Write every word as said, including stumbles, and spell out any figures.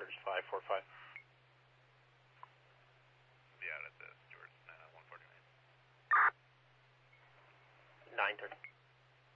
Charters five four five. Be out at this, George, uh, one forty-nine. nine thirty.